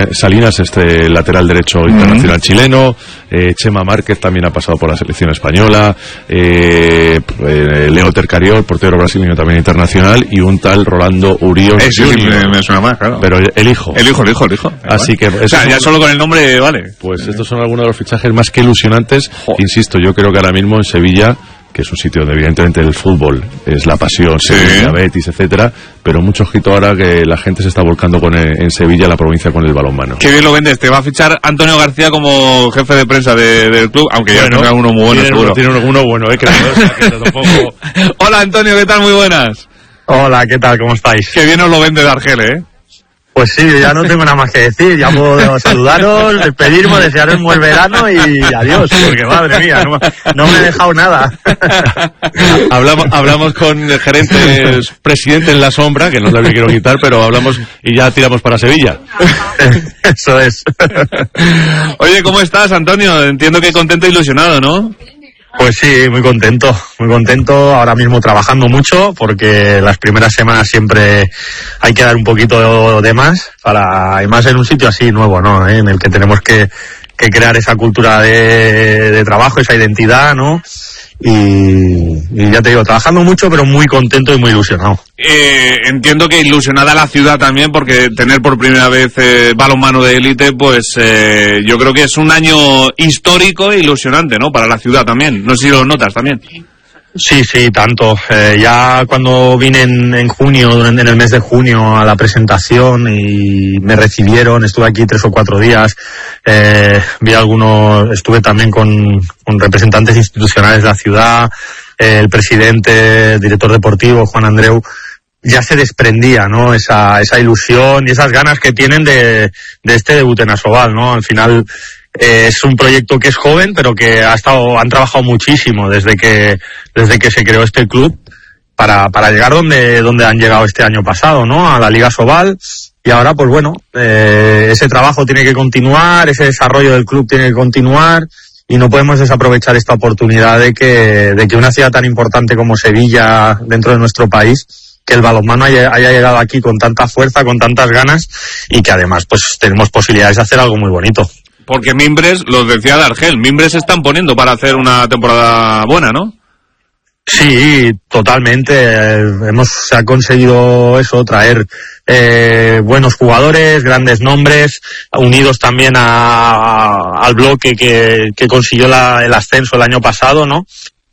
Salinas, lateral derecho internacional chileno, Chema Márquez también ha pasado por la selección española, Leo Tercariol, portero brasileño también internacional, y un tal Rolando Urión. Sí, me suena más, claro. Pero el hijo. El hijo. Así que... O sea, ya solo con el nombre vale. Pues estos son algunos de los fichajes más que ilusionantes. Insisto, yo creo que ahora mismo en Sevilla, que es un sitio donde evidentemente el fútbol es la pasión, Sevilla, Betis, etcétera, pero mucho ojito ahora que la gente se está volcando en Sevilla, la provincia, con el balonmano. Qué bien lo vendes, te va a fichar Antonio García como jefe de prensa del club, aunque ya tenga uno muy bueno, seguro. Tiene uno bueno, creo. Tampoco... Hola Antonio, ¿qué tal? Muy buenas. Hola, ¿qué tal? ¿Cómo estáis? Qué bien os lo vende de Argel, ¿eh? Pues sí, ya no tengo nada más que decir, ya puedo saludaros, despedirme, desearos un buen verano y adiós, porque madre mía, no me he dejado nada. Hablamos con el gerente, presidente en la sombra, que no es lo que quiero quitar, pero hablamos y ya tiramos para Sevilla. Eso es. Oye, ¿cómo estás, Antonio? Entiendo que contento e ilusionado, ¿no? Pues sí, muy contento, ahora mismo trabajando mucho, porque las primeras semanas siempre hay que dar un poquito de más, y más en un sitio así nuevo, ¿no? En el que tenemos que crear esa cultura de trabajo, esa identidad, ¿no? Y ya te digo, trabajando mucho, pero muy contento y muy ilusionado. Entiendo que ilusionada la ciudad también, porque tener por primera vez balonmano de élite, pues yo creo que es un año histórico e ilusionante, ¿no? Para la ciudad también. No sé si lo notas también. Sí, tanto. Ya cuando vine en junio, en el mes de junio, a la presentación y me recibieron, estuve aquí 3 o 4 días, estuve también con representantes institucionales de la ciudad, el presidente, el director deportivo, Juan Andreu. Ya se desprendía, ¿no? Esa ilusión y esas ganas que tienen de este debut en Asobal, ¿no? Al final, es un proyecto que es joven, pero que han trabajado muchísimo desde que se creó este club para llegar donde han llegado este año pasado, ¿no? A la Liga Asobal. Y ahora, pues bueno, ese trabajo tiene que continuar, ese desarrollo del club tiene que continuar, y no podemos desaprovechar esta oportunidad de que una ciudad tan importante como Sevilla, dentro de nuestro país, que el balonmano haya llegado aquí con tanta fuerza, con tantas ganas, y que además pues tenemos posibilidades de hacer algo muy bonito. Porque Mimbres, los decía de Argel, Mimbres se están poniendo para hacer una temporada buena, ¿no? Sí, totalmente. Se ha conseguido eso, traer buenos jugadores, grandes nombres, unidos también al bloque que consiguió el ascenso el año pasado, ¿no?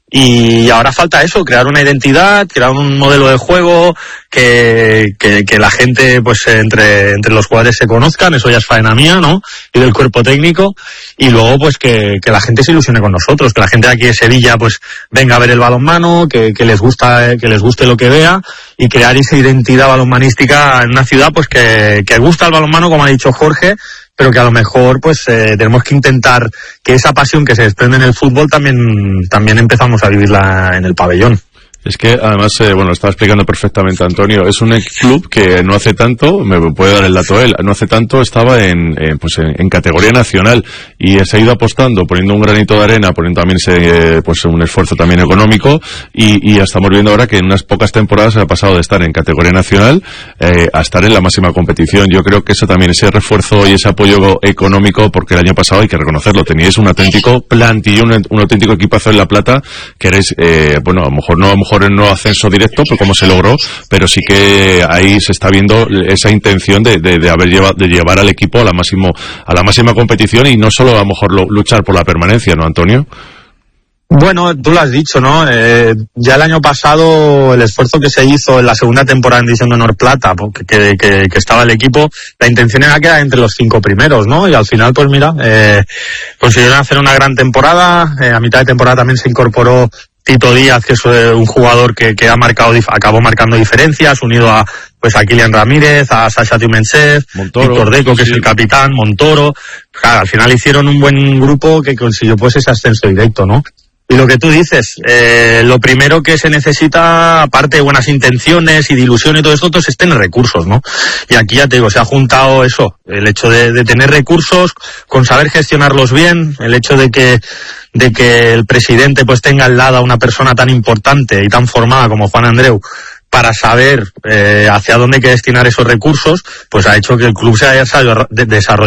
Y ahora falta eso, crear una identidad, crear un modelo de juego, que la gente, pues entre los jugadores se conozcan, eso ya es faena mía, ¿no? Y del cuerpo técnico, y luego pues que la gente se ilusione con nosotros, que la gente de aquí de Sevilla pues venga a ver el balonmano, que les guste lo que vea, y crear esa identidad balonmanística en una ciudad pues que gusta el balonmano, como ha dicho Jorge, pero que a lo mejor pues tenemos que intentar que esa pasión que se desprende en el fútbol también empezamos a vivirla en el pabellón. Es que además, lo estaba explicando perfectamente Antonio, es un club que no hace tanto, me puede dar el dato él, no hace tanto estaba en categoría nacional, y se ha ido apostando, poniendo un granito de arena, poniendo también un esfuerzo también económico, y estamos viendo ahora que en unas pocas temporadas se ha pasado de estar en categoría nacional a estar en la máxima competición. Yo creo que eso también, ese refuerzo y ese apoyo económico, porque el año pasado, hay que reconocerlo, teníais un auténtico plantillo, un auténtico equipazo en La Plata, que eres, a lo mejor no ascenso directo, pues como se logró, pero sí que ahí se está viendo esa intención de llevar al equipo a la máxima competición, y no solo a lo mejor luchar por la permanencia, ¿no, Antonio? Bueno, tú lo has dicho, ¿no? Ya el año pasado, el esfuerzo que se hizo en la segunda temporada en División de Honor Plata, porque que estaba el equipo, la intención era quedar entre los 5 primeros, ¿no? Y al final, pues mira, consiguieron hacer una gran temporada. A mitad de temporada también se incorporó Tito Díaz, que es un jugador que acabó marcando diferencias, unido a Kylian Ramírez, a Sasha Tiumensev, Víctor Deco, que es el capitán, Montoro. Claro, al final hicieron un buen grupo que consiguió pues ese ascenso directo, ¿no? Y lo que tú dices, lo primero que se necesita, aparte de buenas intenciones y de ilusión y todo esto, es tener recursos, ¿no? Y aquí ya te digo, se ha juntado eso, el hecho de tener recursos, con saber gestionarlos bien, el hecho de que el presidente pues tenga al lado a una persona tan importante y tan formada como Juan Andreu, para saber hacia dónde hay que destinar esos recursos, pues ha hecho que el club se haya desarrollado